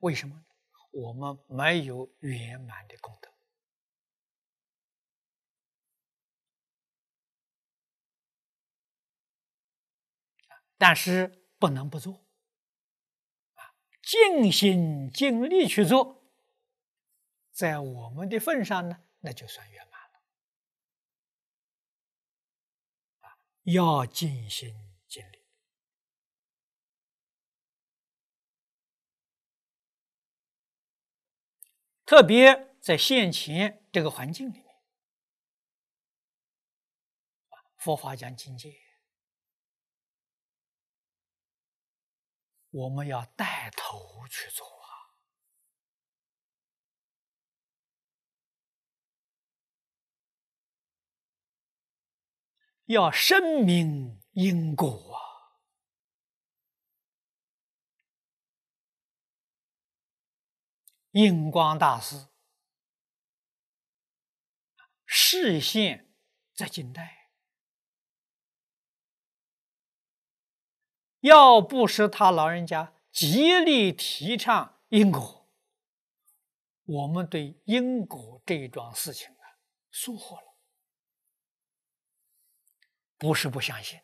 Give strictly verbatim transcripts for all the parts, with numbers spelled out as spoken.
为什么？我们没有圆满的功德。但是不能不做，啊，尽心尽力去做，在我们的份上呢，那就算圆满了。啊，要尽心尽力。特别在现前这个环境里面，佛法讲境界，我们要带头去做啊！要深明因果啊！印光大师示现在近代，要不是他老人家极力提倡因果，我们对因果这一桩事情啊疏忽了，不是不相信，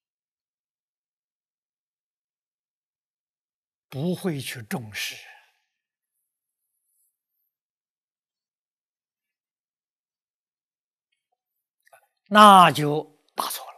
不会去重视，那就大错了。